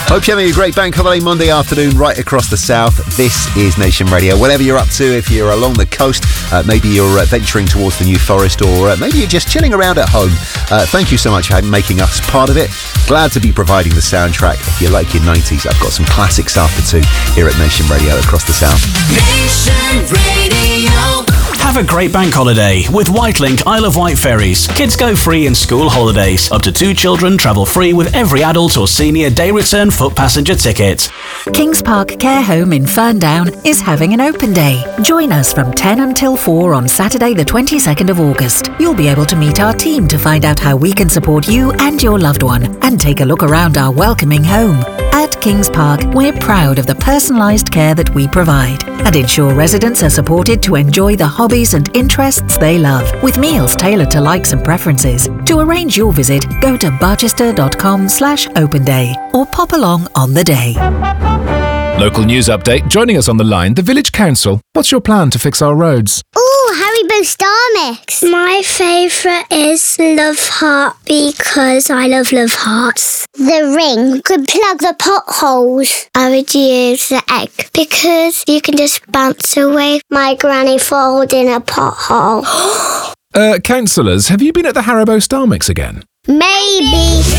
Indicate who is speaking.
Speaker 1: Hope you're having a great bank holiday Monday afternoon right across the south. This is Nation Radio. Whatever you're up to, if you're along the coast, maybe you're venturing towards the New Forest, or maybe you're just chilling around at home, thank you so much for making us part of it. Glad to be providing the soundtrack. If you like your 90s, I've got some classics after 2 here at Nation Radio across the south.
Speaker 2: Nation Radio.
Speaker 3: Have a great bank holiday with Whitelink Isle of Wight ferries. Kids go free in school holidays. Up to 2 children travel free with every adult or senior day return foot passenger ticket.
Speaker 4: Kings Park Care Home in Ferndown is having an open day. Join us from 10 until 4 on Saturday the 22nd of August. You'll be able to meet our team to find out how we can support you and your loved one and take a look around our welcoming home. At Kings Park, we're proud of the personalised care that we provide and ensure residents are supported to enjoy the hobbies and interests they love, with meals tailored to likes and preferences. To arrange your visit, go to barchester.com/open day or pop along on the day.
Speaker 5: Local news update. Joining us on the line, the Village Council. What's your plan to fix our roads?
Speaker 6: Ooh, Haribo Star Mix. My favourite is Love Heart because I love Hearts. The ring could plug the potholes. I would use the egg because you can just bounce away my granny falling in a pothole.
Speaker 5: Councillors, have you been at the Haribo Star Mix again?
Speaker 6: Maybe.